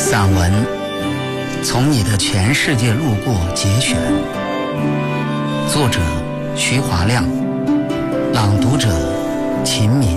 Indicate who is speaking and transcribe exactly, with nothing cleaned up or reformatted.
Speaker 1: 散文《从你的全世界路过》节选，作者徐华亮，朗读者秦敏。